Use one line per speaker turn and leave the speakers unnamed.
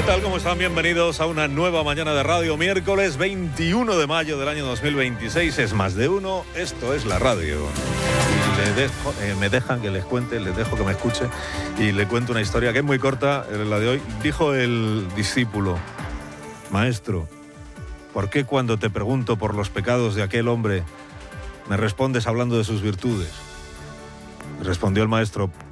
¿Qué tal? ¿Cómo están? Bienvenidos a una nueva mañana de radio, miércoles 21 de mayo del año 2026. Es más de uno, esto es la radio. Me dejan que les cuente, les dejo que me escuche y le cuento una historia que es muy corta, la de hoy. Dijo el discípulo: Maestro, ¿por qué cuando te pregunto por los pecados de aquel hombre me respondes hablando de sus virtudes? Respondió el maestro: